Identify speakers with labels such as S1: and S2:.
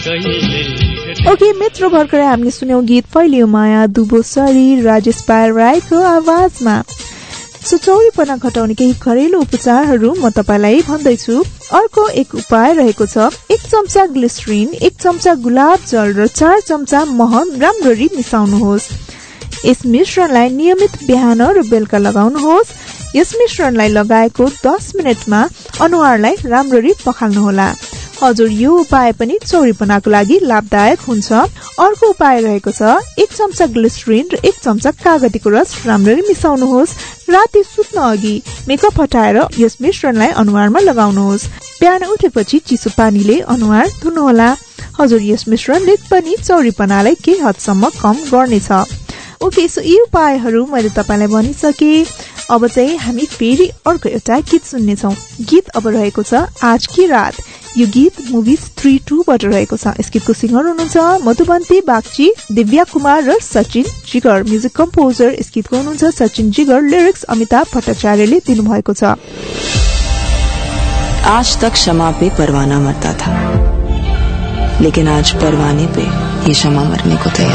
S1: Okay मित्र भर्खरै हामीले सुन्यौं गीत फैलियो माया दुबो शरीर राजेश पायल राईको आवाजमा। चौरीपना घटाउने केही घरेलु उपचारहरू म तपाईलाई भन्दैछु। अर्को एक उपाय रहेको छ, 1 चम्चा ग्लिसरिन, 1 चम्चा गुलाब जल र 4 चम्चा मह राम्ररी मिसाउनुहोस्। यस मिश्रणलाई नियमित बिहान र बेलुका लगाउनुहोस्। यस मिश्रणलाई लगाएको 10 मिनेटमा अनुहारलाई राम्ररी पखाल्नुहोला। हजुर यो उपाय पनि चौरीपनाको लागि लाभदायक हुन्छ। अर्को उपाय रहेको छ, 1 चम्चा ग्लिसरिन र 1 चम्चा कागतीको रस राम्ररी मिसाउनुहोस्। राति सुत्न अघि मेकअप हटाएर यस मिश्रणलाई अनुहारमा लगाउनुहोस्। बिहान उठेपछि चिसो पानीले अनुहार धुनुहोला। हजुर यस मिश्रणले पनि चौरीपनालाई केही हदसम्म कम गर्नेछ। ओके सो यी उपायहरू मैले तपाईलाई भनिसके। अब चाहिँ हामी फेरि अर्को एउटा गीत सुन्नेछौँ। गीत अब रहेको छ आज की रात। यो गीत मुभी 3-2 बाट रहेको छ। यस गीतको सिंगर हुनुहुन्छ मधुबन्ती बागची, दिव्या कुमार र सचिन जिगर। म्युजिक कम्पोजर यस गीतको हुनुहुन्छ सचिन जिगर। लिरिक्स अमिताभ भट्टाचार्यले दिनुभएको छ।
S2: आज तक क्षमा पे परवाना मरता था, लेकिन आज परवाने पे ये क्षमा मरने को तैयार।